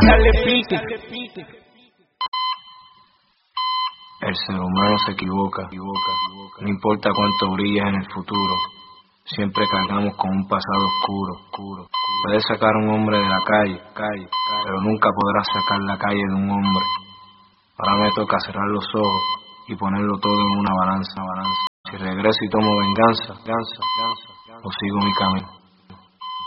dale pique. El ser humano se equivoca. No importa cuánto brilles en el futuro, siempre cargamos con un pasado oscuro. Puedes sacar a un hombre de la calle, pero nunca podrás sacar la calle de un hombre. Ahora me toca cerrar los ojos y ponerlo todo en una balanza. Si regreso y tomo venganza, o sigo mi camino.